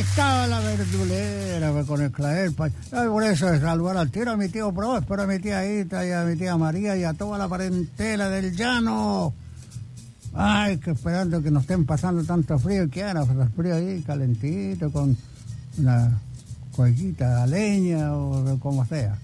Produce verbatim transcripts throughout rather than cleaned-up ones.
estaba la verdulera con el clavel. Pa... Ay, por eso de saludar al tiro a mi tío Próspero, a mi tía Ita y a mi tía María y a toda la parentela del llano. Ay, que esperando que no estén pasando tanto frío, que ahora el frío ahí calentito con una cuequita de leña o como sea.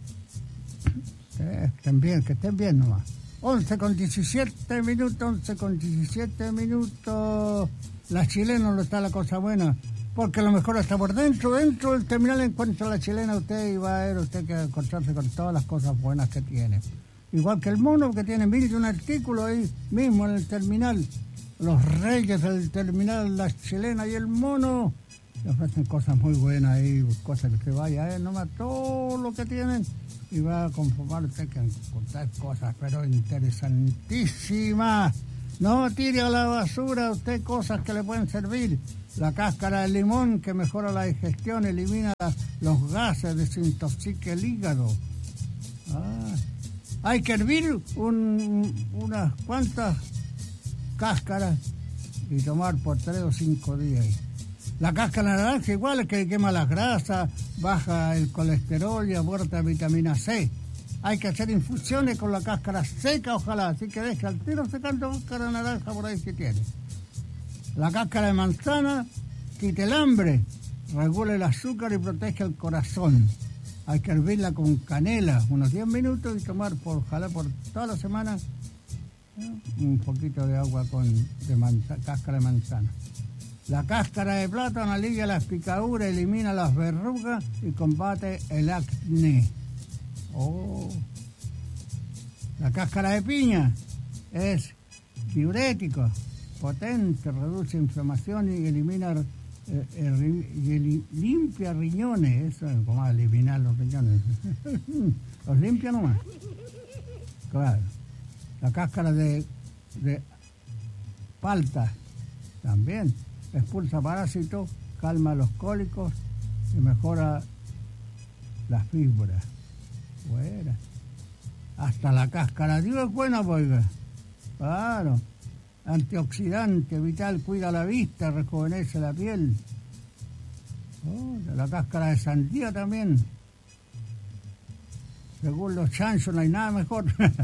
Que estén bien, que estén bien nomás. once con diecisiete minutos, once con diecisiete minutos. La chilena no está la cosa buena, porque a lo mejor está por dentro, dentro del terminal encuentra la chilena usted y va a ver usted que encontrarse con todas las cosas buenas que tiene. Igual que el mono, que tiene mil y un artículo ahí mismo en el terminal. Los reyes del terminal, la chilena y el mono, le ofrecen cosas muy buenas ahí, cosas que se vaya a ver nomás todo lo que tienen y va a conformar usted que encontrar cosas, pero interesantísimas. No tire a la basura usted cosas que le pueden servir. La cáscara de limón, que mejora la digestión, elimina la, los gases, desintoxica el hígado. Ah. Hay que hervir un, unas cuantas cáscaras y tomar por tres o cinco días. La cáscara de naranja igual es que quema las grasas, baja el colesterol y aporta vitamina C. Hay que hacer infusiones con la cáscara seca, ojalá, así que deja al tiro secando cáscara de naranja por ahí si tiene. La cáscara de manzana quita el hambre, regula el azúcar y protege el corazón. Hay que hervirla con canela unos diez minutos y tomar, por ojalá por toda la semana, ¿no?, un poquito de agua con de manza, cáscara de manzana. La cáscara de plátano alivia las picaduras, elimina las verrugas y combate el acné. Oh. La cáscara de piña es diurético, potente, reduce inflamación y elimina eh, eh, y limpia riñones. Eso es como eliminar los riñones. Los limpia nomás. Claro. La cáscara de, de palta también expulsa parásitos, calma los cólicos y mejora las fibras. Buena. Hasta la cáscara de uva es buena, oiga. Claro. Antioxidante, vital, cuida la vista, rejuvenece la piel. Oh, la cáscara de sandía también. Según los chanchos no hay nada mejor.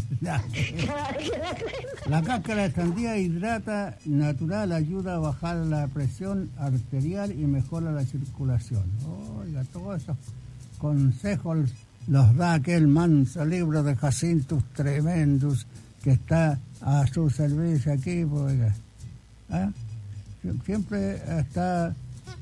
La cáscara de sandía hidrata natural, ayuda a bajar la presión arterial y mejora la circulación. Oiga, todos esos consejos los da aquel manso libro de Jacintus Tremendus que está a su servicio aquí, pues, ¿eh? Siempre está...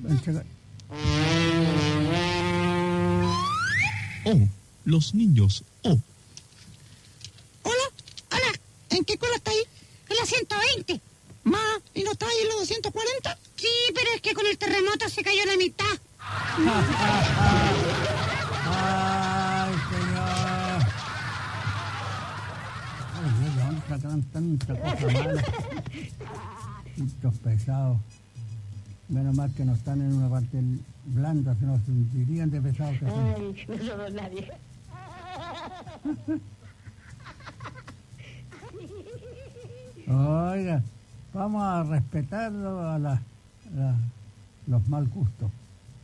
Oh, los niños, oh. Hola, hola, ¿en qué cola está ahí? En la ciento veinte. Ma, ¿y no está ahí en la doscientos cuarenta? Sí, pero es que con el terremoto se cayó la mitad. Ay, señor. Ay, ¿dónde sacan tanta cosa mala? Estos pesados. Menos mal que no están en una parte blanda, se nos sentirían de pesados. Que ay, no somos nadie. Oiga, vamos a respetarlo a la, la, los mal gustos.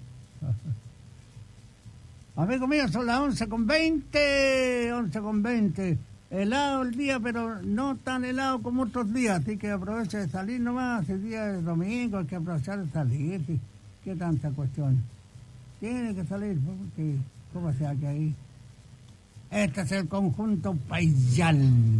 Amigos míos, son las once con veinte, once con veinte. Helado el día, pero no tan helado como otros días, así que aproveche de salir nomás. El día de domingo hay que aprovechar de salir. ¿Sí? ¿Qué tanta cuestión? Tiene que salir, porque ¿cómo sea que ahí? Este es el conjunto Paisal.